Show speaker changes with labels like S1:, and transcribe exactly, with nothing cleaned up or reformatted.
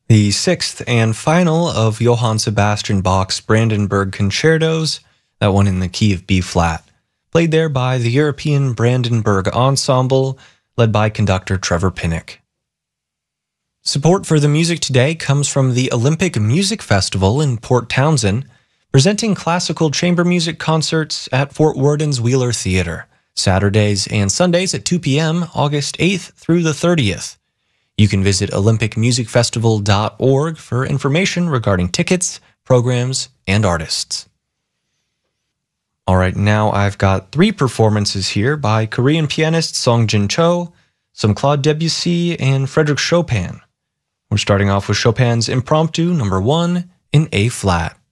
S1: The sixth and final of Johann Sebastian Bach's Brandenburg Concertos, that one in the key of B flat, played there by the European Brandenburg Ensemble, led by conductor Trevor Pinnock. Support for the music today comes from the Olympic Music Festival in Port Townsend, presenting classical chamber music concerts at Fort Worden's Wheeler Theater, Saturdays and Sundays at two p.m., August eighth through the thirtieth. You can visit olympic music festival dot org for information regarding tickets, programs, and artists. All right, now I've got three performances here by Korean pianist Song Jin Cho, some Claude Debussy, and Frédéric Chopin. We're starting off with Chopin's Impromptu number one in A flat.